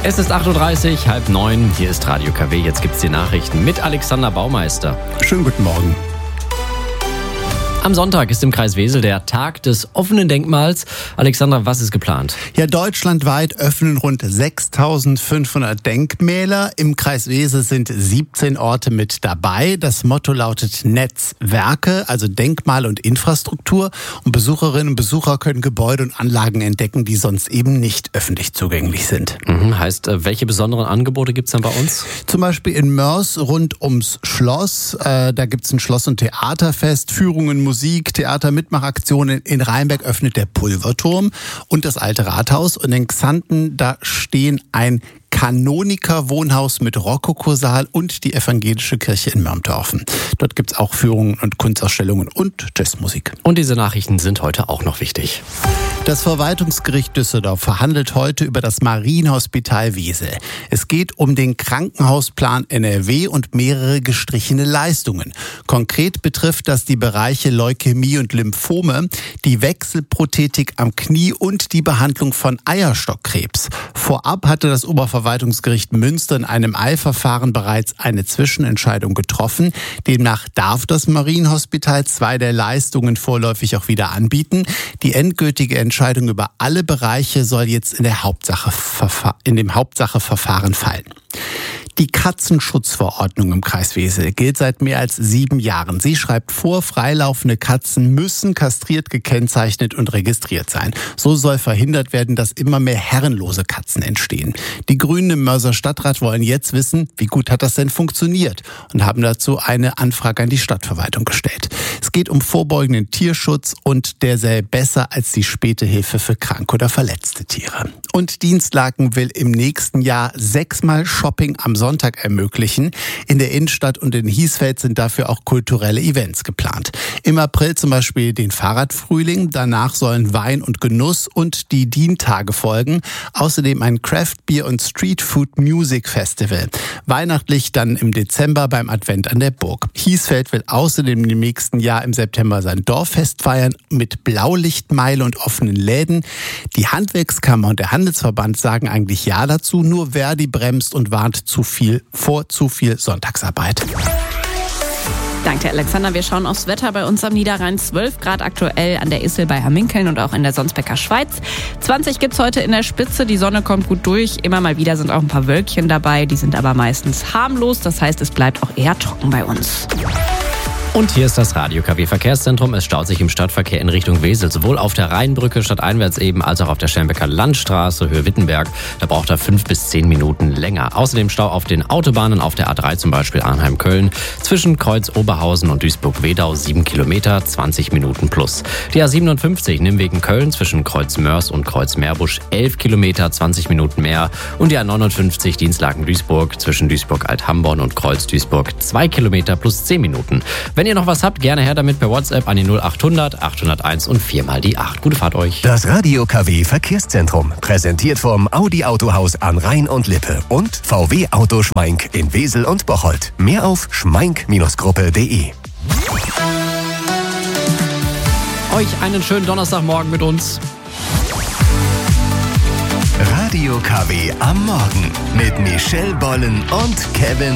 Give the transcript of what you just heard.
Es ist 8.30 Uhr, 8:30. Hier ist Radio KW. Jetzt gibt's die Nachrichten mit Alexander Baumeister. Schönen guten Morgen. Am Sonntag ist im Kreis Wesel der Tag des offenen Denkmals. Alexander, was ist geplant? Ja, deutschlandweit öffnen rund 6.500 Denkmäler. Im Kreis Wesel sind 17 Orte mit dabei. Das Motto lautet Netzwerke, also Denkmale und Infrastruktur. Und Besucherinnen und Besucher können Gebäude und Anlagen entdecken, die sonst eben nicht öffentlich zugänglich sind. Heißt, welche besonderen Angebote gibt's denn bei uns? Zum Beispiel in Mörs rund ums Schloss. Da gibt's ein Schloss- und Theaterfest, Führungen, Musik, Theater, Mitmachaktionen. In Rheinberg öffnet der Pulverturm und das alte Rathaus. Und in Xanten, da stehen ein Kanoniker-Wohnhaus mit Rokokosaal und die evangelische Kirche in Mörmdorfen. Dort gibt's auch Führungen und Kunstausstellungen und Jazzmusik. Und diese Nachrichten sind heute auch noch wichtig. Das Verwaltungsgericht Düsseldorf verhandelt heute über das Marienhospital Wesel. Es geht um den Krankenhausplan NRW und mehrere gestrichene Leistungen. Konkret betrifft das die Bereiche Leukämie und Lymphome, die Wechselprothetik am Knie und die Behandlung von Eierstockkrebs. Vorab hatte das Oberverwaltungsgericht Münster in einem Eilverfahren bereits eine Zwischenentscheidung getroffen. Demnach darf das Marienhospital 2 der Leistungen vorläufig auch wieder anbieten. Die endgültige Entscheidung über alle Bereiche soll jetzt in dem Hauptsacheverfahren fallen. Die Katzenschutzverordnung im Kreis Wesel gilt seit mehr als 7 Jahren. Sie schreibt vor, freilaufende Katzen müssen kastriert, gekennzeichnet und registriert sein. So soll verhindert werden, dass immer mehr herrenlose Katzen entstehen. Die Grünen im Mörser Stadtrat wollen jetzt wissen, wie gut hat das denn funktioniert, und haben dazu eine Anfrage an die Stadtverwaltung gestellt. Es geht um vorbeugenden Tierschutz und der sei besser als die späte Hilfe für kranke oder verletzte Tiere. Und Dienstlaken will im nächsten Jahr 6-mal Shopping am Sonntag ermöglichen. In der Innenstadt und in Hiesfeld sind dafür auch kulturelle Events geplant. Im April zum Beispiel den Fahrradfrühling. Danach sollen Wein und Genuss und die Dientage folgen. Außerdem ein Craft Beer und Street Food Music Festival. Weihnachtlich dann im Dezember beim Advent an der Burg. Hiesfeld will außerdem im nächsten Jahr im September sein Dorffest feiern mit Blaulichtmeile und offenen Läden. Die Handwerkskammer und der Handelsverband sagen eigentlich ja dazu, nur Verdi bremst und warnt vor zu viel Sonntagsarbeit. Danke, Alexander. Wir schauen aufs Wetter bei uns am Niederrhein. 12 Grad aktuell an der Issel bei Hamminkeln und auch in der Sonsbecker Schweiz. 20 gibt's heute in der Spitze. Die Sonne kommt gut durch. Immer mal wieder sind auch ein paar Wölkchen dabei. Die sind aber meistens harmlos. Das heißt, es bleibt auch eher trocken bei uns. Und hier ist das Radio KW Verkehrszentrum. Es staut sich im Stadtverkehr in Richtung Wesel, sowohl auf der Rheinbrücke stadteinwärts eben, als auch auf der Sternbecker Landstraße, Höhe Wittenberg. Da braucht er 5 bis 10 Minuten länger. Außerdem Stau auf den Autobahnen, auf der A3 zum Beispiel Arnheim-Köln. Zwischen Kreuz Oberhausen und Duisburg-Wedau 7 Kilometer, 20 Minuten plus. Die A57 Nimwegen-Köln zwischen Kreuz Mörs und Kreuz Meerbusch 11 Kilometer, 20 Minuten mehr. Und die A59 Dienstlaken-Duisburg zwischen Duisburg-Alt-Hamborn und Kreuz Duisburg 2 Kilometer plus 10 Minuten. Wenn ihr noch was habt, gerne her damit per WhatsApp an die 0800 801 und 4 die 8. Gute Fahrt euch. Das Radio KW Verkehrszentrum, präsentiert vom Audi Autohaus an Rhein und Lippe und VW Auto Schmeink in Wesel und Bocholt. Mehr auf schmeink-gruppe.de. Euch einen schönen Donnerstagmorgen mit uns. Radio KW am Morgen mit Michelle Bollen und Kevin